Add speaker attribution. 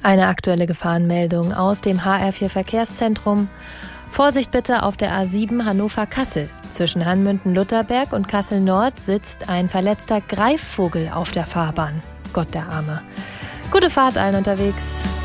Speaker 1: Eine aktuelle Gefahrenmeldung aus dem HR4 Verkehrszentrum. Vorsicht bitte auf der A7 Hannover-Kassel. Zwischen Hanmünden-Lutherberg und Kassel-Nord sitzt ein verletzter Greifvogel auf der Fahrbahn. Gott der Arme. Gute Fahrt allen unterwegs.